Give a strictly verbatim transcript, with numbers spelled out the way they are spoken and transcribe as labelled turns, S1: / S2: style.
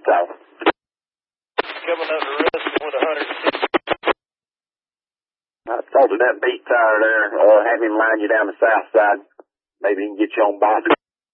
S1: south.
S2: Coming under arrest with one hundred sixty.
S1: I told you that beat tire there, uh, have him line you down the south side. Maybe he can get you on bond.